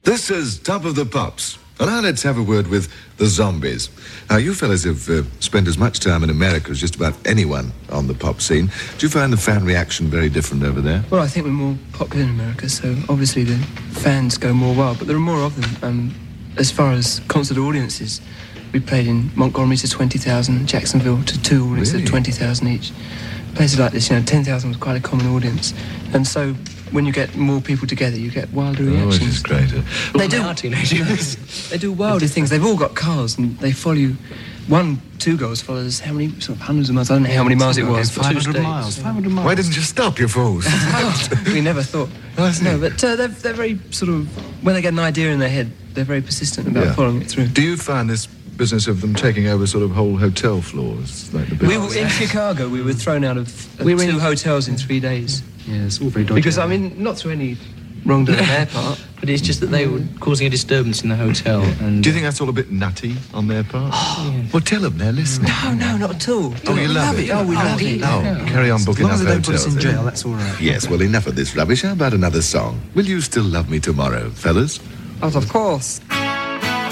This is Top of the Pops. And now let's have a word with the Zombies. Now, you fellas have spent as much time in America as just about anyone on the pop scene. Do you find the fan reaction very different over there? Well, I think we're more popular in America, so obviously the fans go more wild, but there are more of them. As far as concert audiences, we played in Montgomery to 20,000, Jacksonville to 2 audiences of 20,000 each. Places like this, 10,000 was quite a common audience. And so when you get more people together, you get wilder reactions. Oh, it is greater. They are teenagers. They do wilder things. They've all got cars and they follow you. 2 girls followed us how many, sort of hundreds of miles? I don't know how many miles it was. 500 miles. 500 miles. Why didn't you stop, you fools? We never thought. No, but they're very sort of, when they get an idea in their head, they're very persistent about following it through. Do you find this business of them taking over sort of whole hotel floors? Like the we were in Chicago. We were thrown out of 2 hotels in 3 days. Yeah, it's all very dodgy. Because, I mean, not through any wrongdoing on their part, but it's just that they were causing a disturbance in the hotel. And do you think that's all a bit nutty on their part? Well, tell them they're listening. No, not at all. Oh, you love it? Oh, we love it. Oh, carry on booking up hotels. As long as they don't put us in jail, that's all right. Yes, well, enough of this rubbish. How about another song? Will you still love me tomorrow, fellas? Oh, of course.